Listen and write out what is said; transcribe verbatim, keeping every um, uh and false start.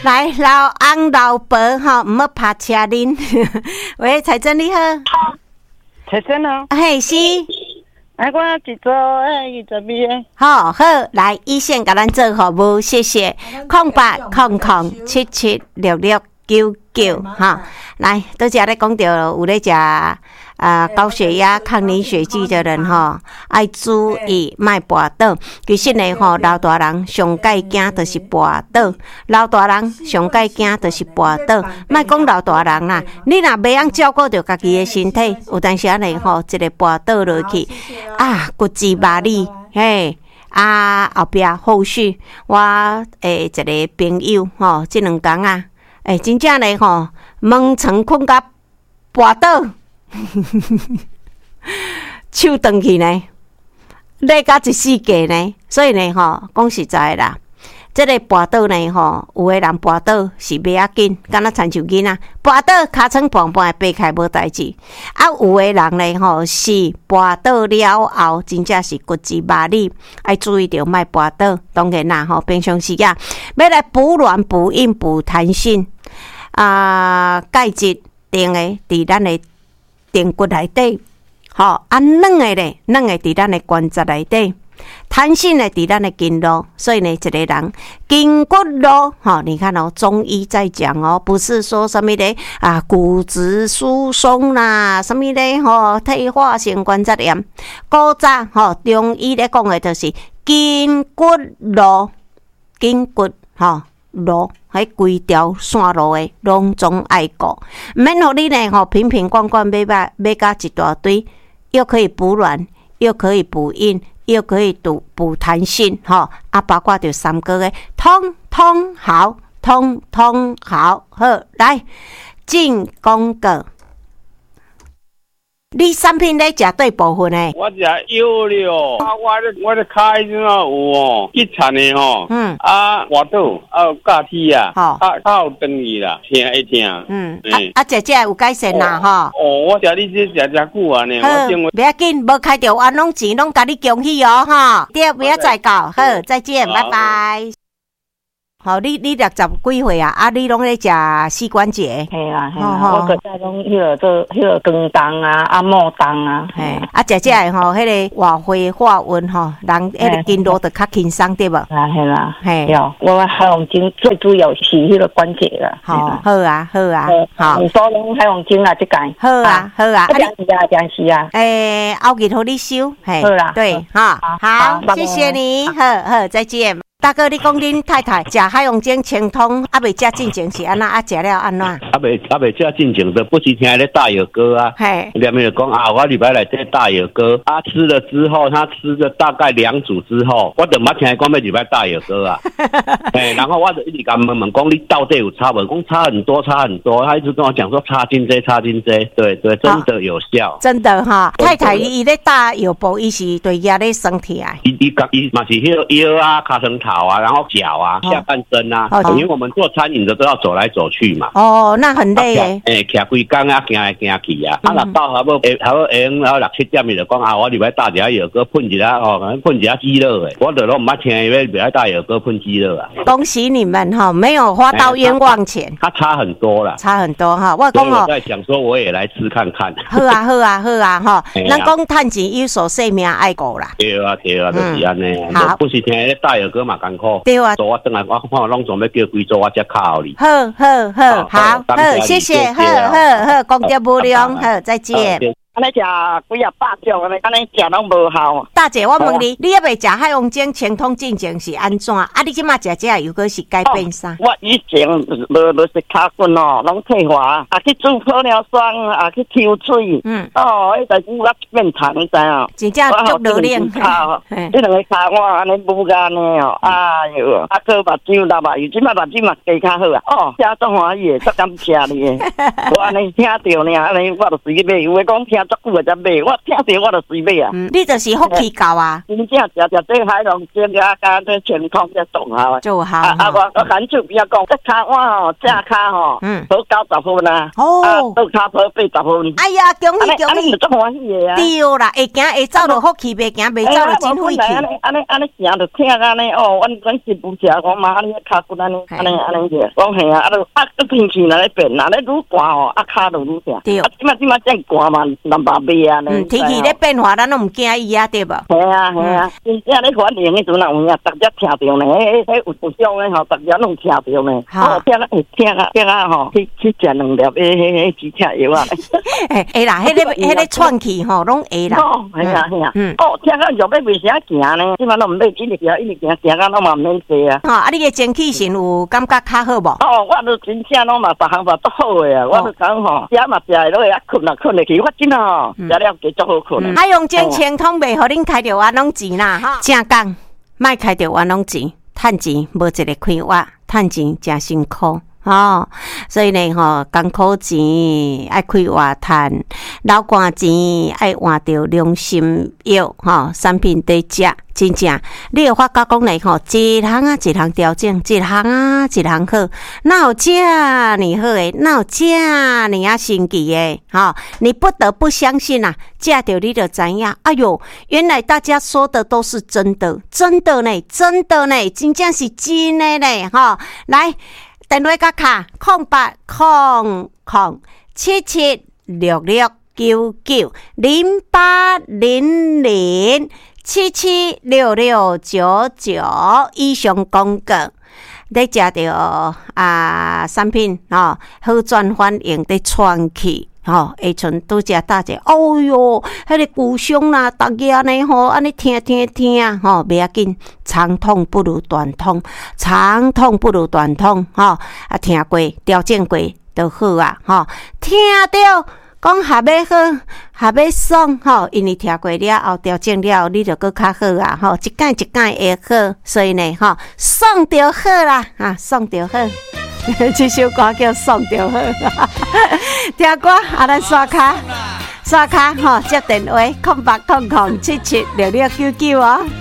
来，老翁老婆吼，唔好拍车恁。喂，彩珍你好， 彩珍哦， 嘿是， 哎，我一组哎二十米诶， 好好来，一线甲咱做服务，谢谢。空八空空七七六六九九哈，来，多谢咧讲到有咧食啊高血压、抗凝血剂的人吼，爱注意莫跋倒。其实呢吼，老大人上介惊就是跋倒，老大人上介惊就是跋倒。莫讲老大人啦，你若袂晓照顾着家己的身体，有当时啊呢吼，一个跋倒落去啊，骨质麻痹，嘿。啊，后壁后续，我诶一个朋友吼，即两工啊，诶，真正嘞吼，蒙床困甲跋倒，手断去呢，累甲一世界呢，所以呢吼，讲实在啦。这个跋倒呢吼，有的人跋倒是袂要紧，敢若亲像囡仔跋倒尻川磅磅会爬开无代志。啊，有的人呢吼是跋倒了后，真正是骨质麻痹，爱注意着莫跋倒。当然啦吼，平常时啊，要来补卵、补阴、补弹性啊，钙质定的伫咱的髌骨内底，吼啊软的咧，软的伫咱的关节内底。弹性的伫咱的筋络，所以呢，一个人筋骨络，哈，你看哦，中医在讲哦，不是说什么的啊，骨质疏松啦，什么的吼，退化性关节炎，古早吼中医咧讲的就是筋骨络，筋骨吼络，迄规条线路的拢总爱顾，免互你呢吼瓶瓶罐罐买买买甲一大堆，又可以补卵，又可以补阴。又可以补补弹性，吼啊，包括着三个的，通通好，通通好，好来进广告。你产品咧食对部分诶？ 我食药了，啊，我咧我咧开怎啊有哦，去产的吼，嗯，啊，滑倒啊，假体啊，好，啊，较有长去啦，听会听， 嗯，啊啊，姐姐有改善啦，吼。 哦，我食你这食食久啊呢，我认为不要紧，无开着安拢钱，拢甲你恭喜哦，哈，对，不要再搞，好，再见，拜拜。好，你你六十几岁啊？啊，你拢咧食膝关节？ 系啊，系啊，我个在拢迄个做迄个光动啊，啊末动啊， 嘿，啊，姐姐吼，迄个活血化温吼，人迄个筋络就较轻松对无？ 啊，系啦， 嘿， 有，我海王精最主要是迄个关节啦。 好，好啊，好啊，好， 你多用海王精啊，这间。 好啊，好啊， 电视啊，电视啊。 诶，后日互你收，嘿， 好啦， 对，哈，好，谢谢你，好好，再见。大哥，你讲恁太太食海洋精清通，啊未食进前是安那？啊食了安怎？ 啊未啊未食进前都不是听咧大有哥啊， 嘿， 连面就讲啊，我礼拜来这大有哥，啊吃了之后，他吃了大概两组之后，我就冇听讲要礼拜大有哥啊，哎，然后我就一直甲问问讲你到底有差无？讲差很多，差很多，他一直跟我讲说差进这，差进这，对对，真的有效， 真的哈。太太伊咧打药布，伊是对压力身体啊， 伊伊伊嘛是迄个腰啊、卡层头啊，然后脚啊、下半身啊，因为我们做餐饮的都要走来走去嘛。 哦，那很累诶。 诶，徛规工啊，行来行去啊。啊，若到差不多差不多下午然后六七点伊就讲啊，我入来打一下药膏喷一下哦，喷一下肌肉诶。我就拢唔捌听伊要入来打药膏喷肌肉啊。 恭喜你们哈，没有花到冤枉钱。 它差很多啦， 差很多哈。我讲哦， 我在想说我也来吃看看。 好啊，好啊，好啊哈。咱讲趁钱有所性命爱顾啦。 对啊，对啊，就是安尼。 好， 不是听咧打药膏嘛艰苦。 对啊。 我等下我看拢总要叫贵州我才靠你。 好好好好好，谢谢，好好好，功德无量，好，再见。 安尼食几啊百种，安尼安尼食拢无效。 大姐，我问你，你还未食海洋精清通进前是安怎？啊，你即马食这又果是改变啥？ 我以前无无是骹棍哦，拢退化，啊去做玻尿酸，啊去抽水，嗯，哦，迄代志我变惨，你知影？ 真正足热烈。 这两个骹我安尼补安尼哦，哎哟，啊个目睭流目油，即马目睭嘛加较好啊。哦，食足欢喜的，足感谢你的。我安尼听着呢，安尼我就随去买，有诶讲听。 足久才买，我听着我就随买啊。 嗯，你就是福气够啊。 真正食食这海龙精啊，加这全康这动效啊。 就好。 啊啊！我我赶手比较讲，这骹我吼，正骹吼，嗯，都九十分啊。哦。啊，倒骹坡八十分。 哎呀，恭喜恭喜！ 安尼就足欢喜的啊。 对啦，会行会走就福气，袂行袂走就真晦气。 安尼安尼安尼行就听安尼哦，阮阮是不食，我妈安尼骹骨安尼安尼安尼个，讲嘿啊，啊都啊个天气若咧变，若咧愈寒吼，啊骹就愈啥。对。啊，即马即马真寒嘛，南北味啊。 嗯，天气咧变化，咱拢毋惊伊啊，对无？ 系啊系啊，真正咧反应迄阵啊有影，逐只听着呢，迄迄有有种诶吼，逐只拢听着呢。哦，听啊听啊听啊吼，去去食两粒迄迄迄止痛药啊。 诶，会啦，迄个迄个喘气吼，拢会啦。 哦，系啊系啊。嗯。哦，听啊就要袂啥行呢，即马拢毋免一直行一直行，行到拢嘛免坐啊。 吼，啊，你个精气神有感觉较好无？ 哦，我都真正拢嘛，逐项嘛足好诶啊，我都讲吼，食嘛食会落去，啊困嘛困会去，我真吼食了加足好困。 海洋精清通袂互恁开着冤枉钱啦，哈！正讲，莫开着冤枉钱，趁钱无一个快活，趁钱真辛苦。哦，所以呢，吼，艰苦钱爱开活趁，老寒钱爱换着良心药，吼，产品在食，真正你有发觉讲嘞，吼，一项啊一项调整，一项啊一项好，哪有这么好诶？哪有这么啊神奇诶？吼，你不得不相信啊，食着你就知影，哎哟，原来大家说的都是真的，真的呢，真的呢，真正是真的呢，吼，来。电话甲卡空八空空七七六六九九零八零零七七六六九九以上广告，你食到啊产品哦，好转反应的喘气。吼，下阵拄只大者，哦哟，迄个骨伤啦，逐个安尼吼，安尼听听听，吼，袂要紧，长痛不如短痛，长痛不如短痛，吼，啊，听过调整过就好啊，吼，听到讲下尾好，下尾爽，吼，因为听过了后调整了后，你就搁较好啊，吼，一间一间会好，所以呢，吼，爽就好啦，啊，爽就好。这首歌叫《爽就好》，听歌啊，咱刷卡，刷卡吼，接电话，空八空空七七六六九九哦。